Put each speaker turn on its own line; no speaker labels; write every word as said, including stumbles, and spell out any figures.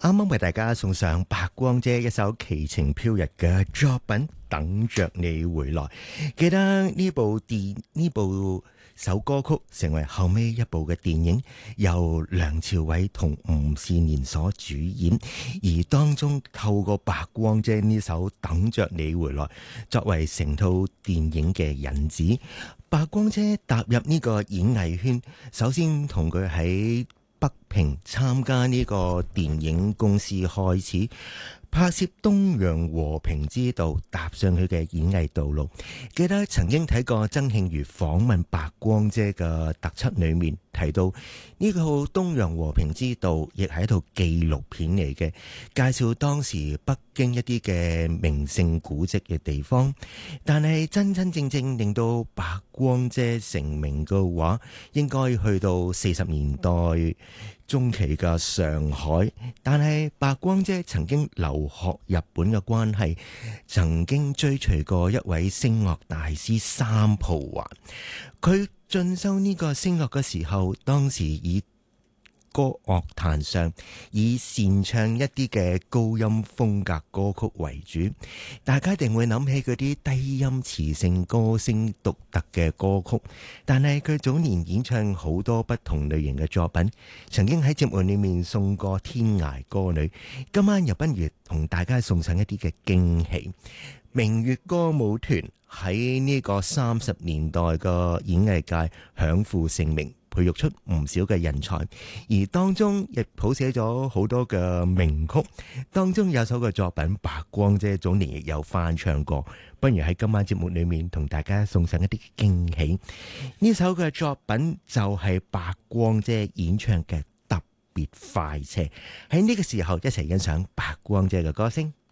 啱啱為大家送上白光姐一首奇情飄逸嘅作品《等着你回來》。記得呢部電呢部首歌曲成為後尾一部嘅電影，由梁朝偉同吳倩蓮所主演，而當中透過白光姐呢首《等着你回來》作為成套電影嘅引子。白光姐踏入呢個演藝圈，首先同佢喺北平參加呢個電影公司開始拍攝《東洋和平之道》，踏上佢嘅演藝道路。記得曾經睇過曾慶瑜訪問白光姐嘅特輯裏面提到，呢套《東洋和平之道》亦係一套紀錄片嚟嘅，介紹當時北京一啲嘅名勝古蹟嘅地方。但係真真正正令到白光姐成名嘅話，應該去到四十年代中期嘅上海。但係白光姐曾經留學日本嘅關係，曾經追隨過一位聲樂大師三浦環。佢進修呢個聲樂嘅時候，當時以歌樂壇上以擅唱一啲嘅高音風格歌曲為主，大家一定會諗起嗰啲低音磁性歌聲獨特嘅歌曲。但係佢早年演唱好多不同類型嘅作品，曾經喺節目裏面送過天涯歌女。今晚又不如同大家送上一啲嘅驚喜。明月歌舞團喺呢個三十年代嘅演藝界享負盛名，培育出唔少嘅人才，而當中亦譜寫咗好多嘅名曲。當中有首嘅作品，白光姐早年亦有翻唱過。不如喺今晚節目裏面同大家送上一啲驚喜。呢首嘅作品就係白光姐演唱嘅《特別快車》。喺呢個時候一齊欣賞白光姐嘅歌聲。